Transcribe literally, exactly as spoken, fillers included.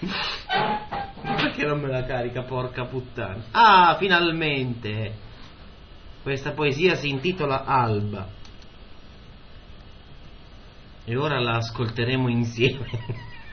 Perché non me la carica, porca puttana? Ah, finalmente! Questa poesia si intitola Alba. E ora la ascolteremo insieme.